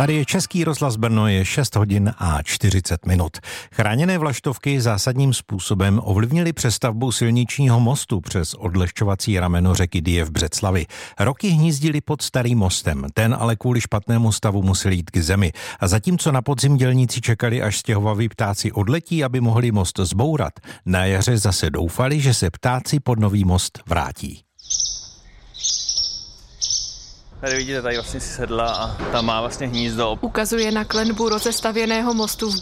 Tady je Český rozhlas Brno, je 6 hodin a 40 minut. Chráněné vlaštovky zásadním způsobem ovlivnily přestavbu silničního mostu přes odlehčovací rameno řeky Dyje v Břeclavi. Roky hnízdily pod starým mostem, ten ale kvůli špatnému stavu musel jít k zemi. A zatímco na podzim dělníci čekali, až stěhovaví ptáci odletí, aby mohli most zbourat, na jaře zase doufali, že se ptáci pod nový most vrátí. Tady vidíte, tady vlastně si sedla a tam má vlastně hnízdo. Ukazuje na klenbu rozestavěného mostu v